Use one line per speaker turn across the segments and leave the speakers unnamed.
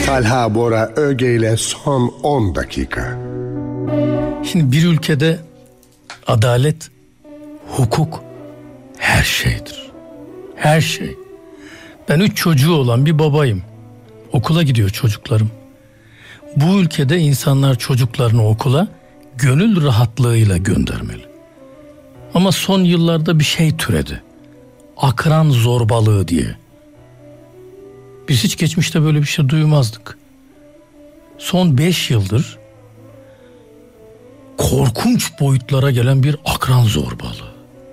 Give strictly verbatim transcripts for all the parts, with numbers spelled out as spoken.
Talha Bora Öge ile son on dakika.
Şimdi bir ülkede adalet, hukuk her şeydir. Her şey. Ben üç çocuğu olan bir babayım. Okula gidiyor çocuklarım. Bu ülkede insanlar çocuklarını okula gönül rahatlığıyla göndermeli. Ama son yıllarda bir şey türedi. Akran zorbalığı diye. Biz hiç geçmişte böyle bir şey duymazdık. Son beş yıldır korkunç boyutlara gelen bir akran zorbalığı.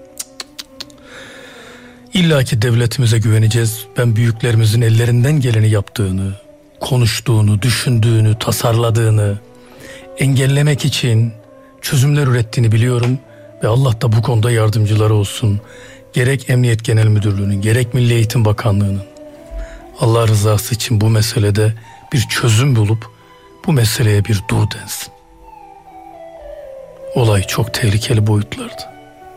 İlla ki devletimize güveneceğiz. Ben büyüklerimizin ellerinden geleni yaptığını, konuştuğunu, düşündüğünü, tasarladığını, engellemek için çözümler ürettiğini biliyorum. Ve Allah da bu konuda yardımcıları olsun. Gerek Emniyet Genel Müdürlüğü'nün, gerek Milli Eğitim Bakanlığı'nın Allah rızası için bu meselede bir çözüm bulup bu meseleye bir dur densin. Olay çok tehlikeli boyutlarda.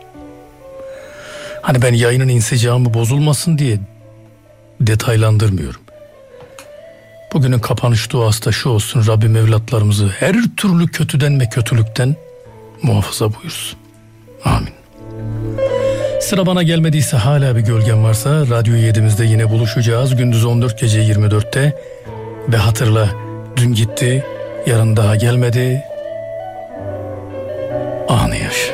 Hani ben yayının insicamı bozulmasın diye detaylandırmıyorum. Bugünün kapanış duası da şu olsun: Rabbim evlatlarımızı her türlü kötüden ve kötülükten muhafaza buyursun. Amin. Sıra bana gelmediyse, hala bir gölgem varsa, Radyo yedimizde yine buluşacağız. Gündüz on dört, gece yirmi dörtte. Ve hatırla, dün gitti, yarın daha gelmedi. Anı yaşa.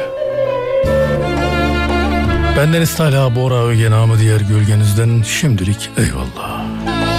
Bendeniz Talha Bora Öge, namı diğer gölgenizden şimdilik eyvallah.